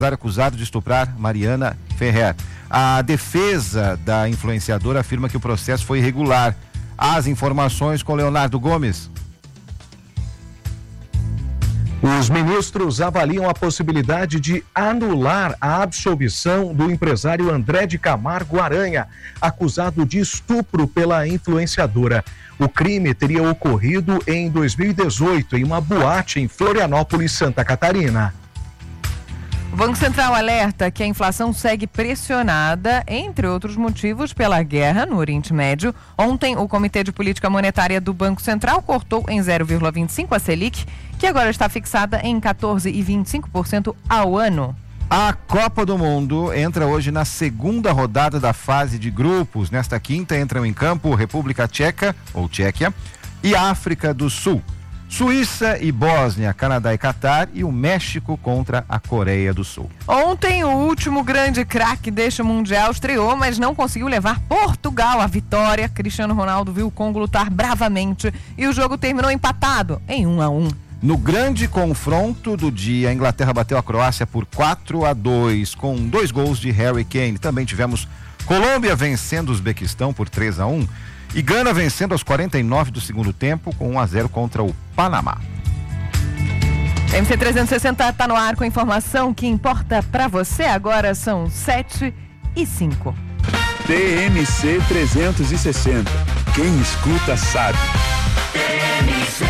acusado de estuprar Mariana Ferrer. A defesa da influenciadora afirma que o processo foi irregular. As informações com Leonardo Gomes. Os ministros avaliam a possibilidade de anular a absolvição do empresário André de Camargo Aranha, acusado de estupro pela influenciadora. O crime teria ocorrido em 2018 em uma boate em Florianópolis, Santa Catarina. O Banco Central alerta que a inflação segue pressionada, entre outros motivos, pela guerra no Oriente Médio. Ontem, o Comitê de Política Monetária do Banco Central cortou em 0,25 a Selic, que agora está fixada em 14,25% ao ano. A Copa do Mundo entra hoje na segunda rodada da fase de grupos. Nesta quinta entram em campo República Tcheca, ou Tchequia, e África do Sul. Suíça e Bósnia, Canadá e Catar, e o México contra a Coreia do Sul. Ontem, o último grande craque deste Mundial estreou, mas não conseguiu levar Portugal à vitória. Cristiano Ronaldo viu o Congo lutar bravamente e o jogo terminou empatado em 1-1. No grande confronto do dia, a Inglaterra bateu a Croácia por 4-2, com 2 gols de Harry Kane. Também tivemos Colômbia vencendo o Uzbequistão por 3-1. E Gana vencendo aos 49 do segundo tempo com 1-0 contra o Panamá. MC 360 está no ar com informação que importa para você. Agora são 7:05. TMC 360. Quem escuta sabe. TMC.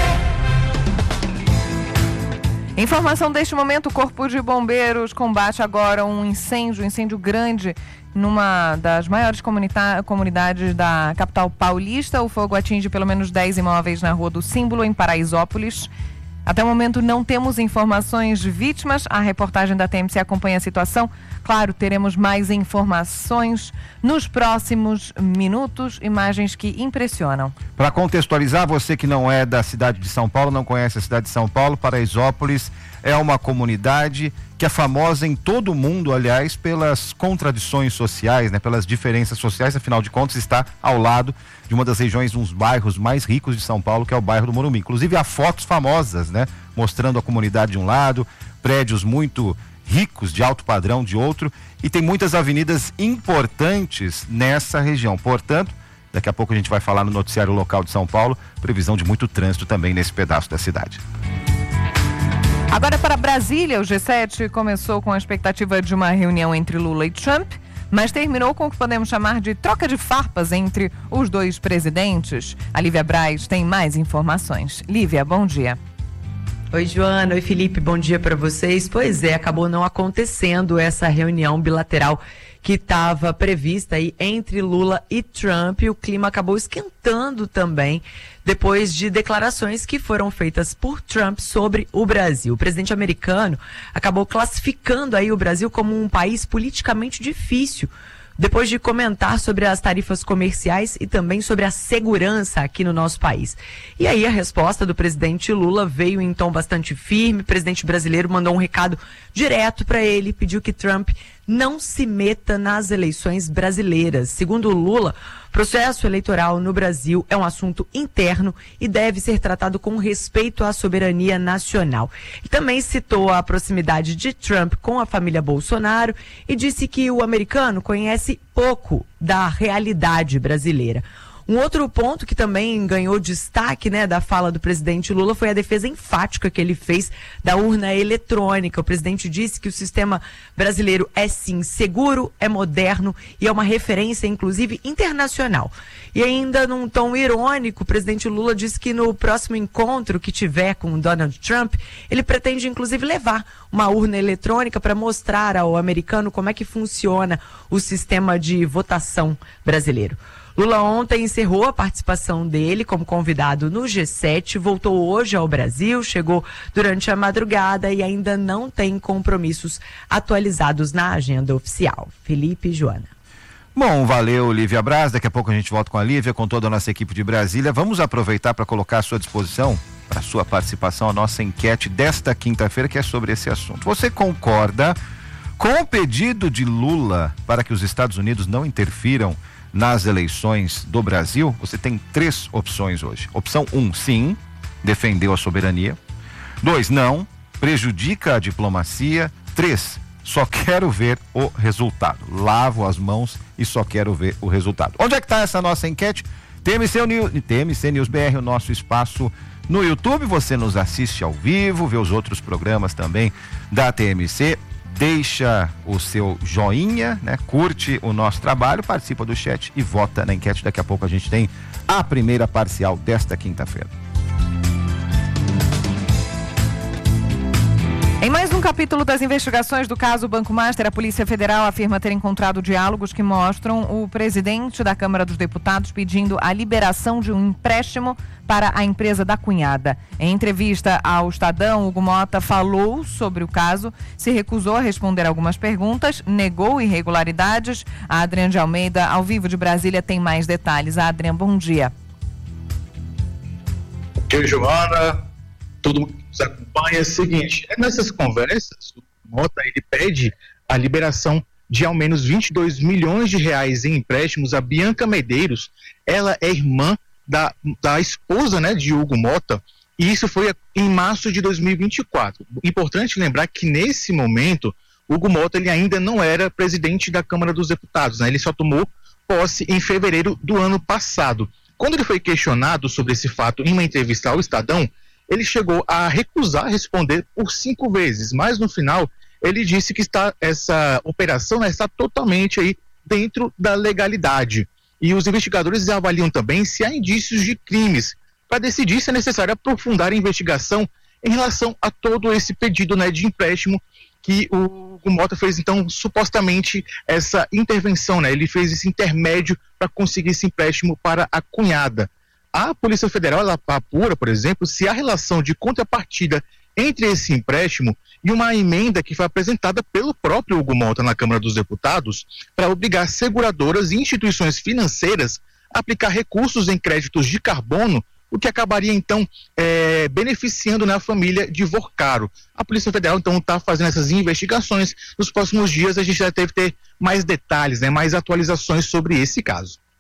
Informação deste momento: o Corpo de Bombeiros combate agora um incêndio grande numa das maiores comunidades da capital paulista. O fogo atinge pelo menos 10 imóveis na Rua do Símbolo, em Paraisópolis. Até o momento não temos informações de vítimas. A reportagem da TMC acompanha a situação. Claro, teremos mais informações nos próximos minutos, imagens que impressionam. Para contextualizar, você que não é da cidade de São Paulo, não conhece a cidade de São Paulo, Paraisópolis é uma comunidade que é famosa em todo o mundo, aliás, pelas contradições sociais, né? Pelas diferenças sociais. Afinal de contas, está ao lado de uma das regiões, uns bairros mais ricos de São Paulo, que é o bairro do Morumbi. Inclusive, há fotos famosas, né? Mostrando a comunidade de um lado, prédios muito ricos, de alto padrão, de outro, e tem muitas avenidas importantes nessa região. Portanto, daqui a pouco a gente vai falar no noticiário local de São Paulo, previsão de muito trânsito também nesse pedaço da cidade. Agora para Brasília, o G7 começou com a expectativa de uma reunião entre Lula e Trump, mas terminou com o que podemos chamar de troca de farpas entre os dois presidentes. A Lívia Braz tem mais informações. Lívia, bom dia. Oi, Joana. Oi, Felipe. Bom dia para vocês. Pois é, acabou não acontecendo essa reunião bilateral que estava prevista aí entre Lula e Trump. O clima acabou esquentando também depois de declarações que foram feitas por Trump sobre o Brasil. O presidente americano acabou classificando aí o Brasil como um país politicamente difícil, depois de comentar sobre as tarifas comerciais e também sobre a segurança aqui no nosso país. E aí a resposta do presidente Lula veio em tom bastante firme. O presidente brasileiro mandou um recado direto para ele, pediu que Trump não se meta nas eleições brasileiras. Segundo Lula, o processo eleitoral no Brasil é um assunto interno e deve ser tratado com respeito à soberania nacional. E também citou a proximidade de Trump com a família Bolsonaro e disse que o americano conhece pouco da realidade brasileira. Um outro ponto que também ganhou destaque, né, da fala do presidente Lula foi a defesa enfática que ele fez da urna eletrônica. O presidente disse que o sistema brasileiro é sim seguro, é moderno e é uma referência, inclusive, internacional. E ainda num tom irônico, o presidente Lula disse que no próximo encontro que tiver com Donald Trump, ele pretende, inclusive, levar uma urna eletrônica para mostrar ao americano como é que funciona o sistema de votação brasileiro. Lula ontem encerrou a participação dele como convidado no G7, voltou hoje ao Brasil, chegou durante a madrugada e ainda não tem compromissos atualizados na agenda oficial. Felipe e Joana. Bom, valeu, Lívia Braz. Daqui a pouco a gente volta com a Lívia, com toda a nossa equipe de Brasília. Vamos aproveitar para colocar à sua disposição, para a sua participação, a nossa enquete desta quinta-feira, que é sobre esse assunto. Você concorda com o pedido de Lula para que os Estados Unidos não interfiram nas eleições do Brasil? Você tem 3 opções hoje. Opção 1, sim, defendeu a soberania. 2, não, prejudica a diplomacia. 3, só quero ver o resultado. Lavo as mãos e só quero ver o resultado. Onde é que está essa nossa enquete? TMC News BR, o nosso espaço no YouTube. Você nos assiste ao vivo, vê os outros programas também da TMC. Deixa o seu joinha, né? Curte o nosso trabalho, participa do chat e vota na enquete. Daqui a pouco a gente tem a primeira parcial desta quinta-feira. Em mais um capítulo das investigações do caso Banco Master, a Polícia Federal afirma ter encontrado diálogos que mostram o presidente da Câmara dos Deputados pedindo a liberação de um empréstimo para a empresa da cunhada. Em entrevista ao Estadão, Hugo Mota falou sobre o caso, se recusou a responder algumas perguntas, negou irregularidades. A Adriana de Almeida, ao vivo de Brasília, tem mais detalhes. Adriana, bom dia. Ok, Joana, todo mundo que nos acompanha, é o seguinte, nessas conversas, o Mota, ele pede a liberação de ao menos 22 milhões de reais em empréstimos a Bianca Medeiros. Ela é irmã da esposa, né, de Hugo Mota, e isso foi em março de 2024. Importante lembrar que nesse momento, Hugo Mota, ele ainda não era presidente da Câmara dos Deputados, né? Ele só tomou posse em fevereiro do ano passado. Quando ele foi questionado sobre esse fato em uma entrevista ao Estadão, ele chegou a recusar responder por 5 vezes, mas no final ele disse que essa operação, né, está totalmente aí dentro da legalidade. E os investigadores avaliam também se há indícios de crimes, para decidir se é necessário aprofundar a investigação em relação a todo esse pedido, né, de empréstimo que o Hugo Mota fez, então, supostamente essa intervenção, né? Ele fez esse intermédio para conseguir esse empréstimo para a cunhada. A Polícia Federal, ela apura, por exemplo, se há relação de contrapartida entre esse empréstimo e uma emenda que foi apresentada pelo próprio Hugo Mota na Câmara dos Deputados para obrigar seguradoras e instituições financeiras a aplicar recursos em créditos de carbono, o que acabaria, então, beneficiando, né, a família de Vorcaro. A Polícia Federal, então, está fazendo essas investigações. Nos próximos dias a gente já deve ter mais detalhes, né, mais atualizações sobre esse caso.